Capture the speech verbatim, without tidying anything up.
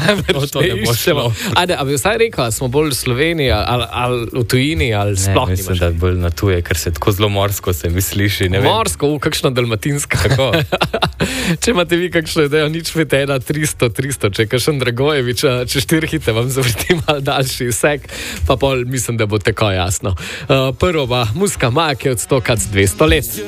najbolj to ne bo šlo. Ajde, a bi vsaj rekel, smo bolj v Sloveniji ali, ali v tujini, ali sploh ne, mislim, da je bolj na tuje, ker se tako zelo morsko se mi sliši. Morsko, v kakšno dalmatinsko. Tako. Če imate vi kakšno idejo, nič vete, ena, tristo, tristo, če je kakšen Dragojevič, če štirhite, vam zavrti mal daljši sek, pa pol mislim, da bo tako jasno. Uh, prvo pa, muska Maja, ki je odstokac dvesto let.